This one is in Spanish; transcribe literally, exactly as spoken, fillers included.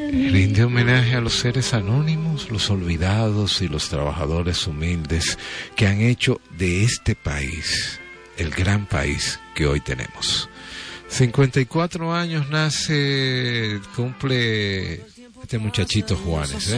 Rinde homenaje a los seres anónimos, los olvidados y los trabajadores humildes que han hecho de este país el gran país que hoy tenemos. cincuenta y cuatro años nace, cumple este muchachito Juanes, ¿eh?